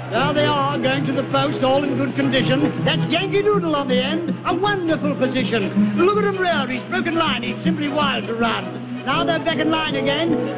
There they are, going to the post, all in good condition. That's Yankee Doodle on the end. A wonderful position. Look at him rear. He's broken line. He's simply wild to run. Now they're back in line again.